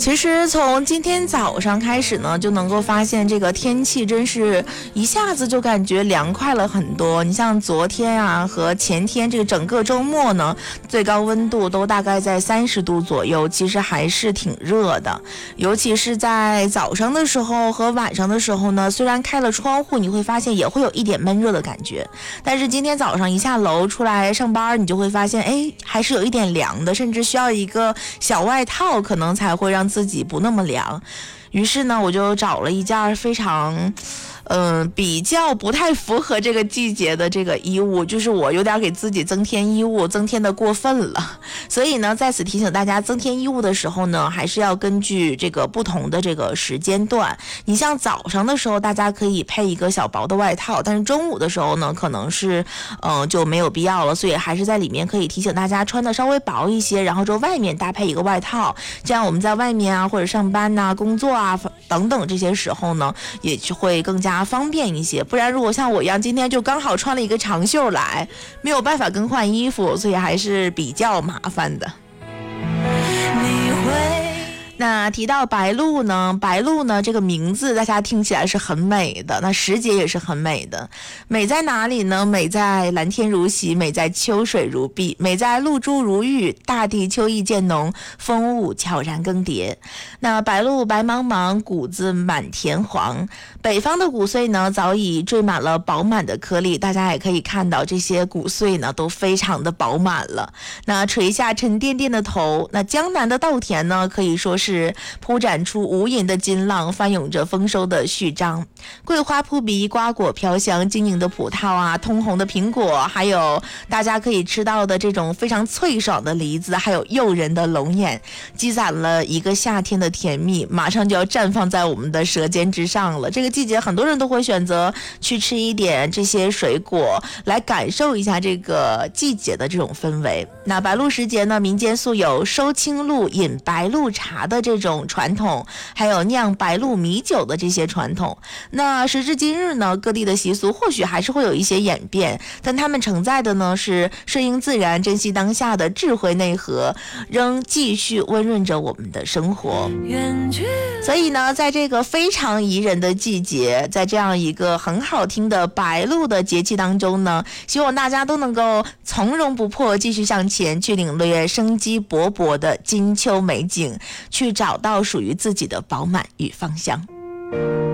其实从今天早上开始呢，就能够发现这个天气真是一下子就感觉凉快了很多。你像昨天啊和前天这个整个周末呢，最高温度都大概在30度左右，其实还是挺热的。尤其是在早上的时候和晚上的时候呢，虽然开了窗户，你会发现也会有一点闷热的感觉。但是今天早上一下楼出来上班，你就会发现，还是有一点凉的，甚至需要一个小外套，可能才会让自己不那么凉。于是呢，我就找了一件非常比较不太符合这个季节的这个衣物，就是我有点给自己增添衣物，增添的过分了。所以呢，在此提醒大家，增添衣物的时候呢，还是要根据这个不同的这个时间段。你像早上的时候，大家可以配一个小薄的外套，但是中午的时候呢，可能是就没有必要了。所以还是在里面可以提醒大家穿的稍微薄一些，然后就外面搭配一个外套，这样我们在外面啊或者上班啊、工作啊等等这些时候呢，也会更加方便一些。不然如果像我一样今天就刚好穿了一个长袖来，没有办法更换衣服，所以还是比较麻烦的。那提到白露呢，白露呢这个名字大家听起来是很美的，那时节也是很美的。美在哪里呢？美在蓝天如洗，美在秋水如碧，美在露珠如玉，大地秋意渐浓，风物悄然更迭。那白露白茫茫，谷子满田黄。北方的谷穗呢早已缀满了饱满的颗粒，大家也可以看到这些谷穗呢都非常的饱满了。那垂下沉甸甸的头，那江南的稻田呢可以说是铺展出无垠的金浪，翻涌着丰收的序章。桂花扑鼻，瓜果飘香，晶莹的葡萄啊，通红的苹果，还有大家可以吃到的这种非常脆爽的梨子，还有诱人的龙眼，积攒了一个夏天的甜蜜，马上就要绽放在我们的舌尖之上了。这个季节很多人都会选择去吃一点这些水果，来感受一下这个季节的这种氛围。那白露时节呢，民间素有收青露、饮白露茶的这种传统，还有酿白露米酒的这些传统。那时至今日呢，各地的习俗或许还是会有一些演变，但他们承载的呢是顺应自然、珍惜当下的智慧内核，仍继续温润着我们的生活。所以呢，在这个非常宜人的季节，在这样一个很好听的白露的节气当中呢，希望大家都能够从容不迫，继续向前，去领略生机勃勃的金秋美景，去找到属于自己的饱满与芳香。